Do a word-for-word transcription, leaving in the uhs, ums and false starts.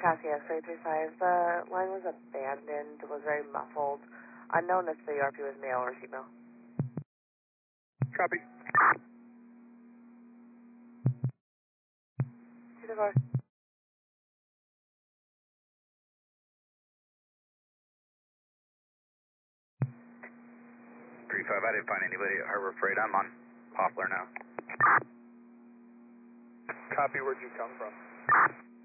Cassie X-ray three five. The line was abandoned. It was very muffled. Unknown if the R P was male or female. Copy. To the car. three five, I didn't find anybody at Harbor Freight. I'm on Poplar now. Copy, where'd you come from?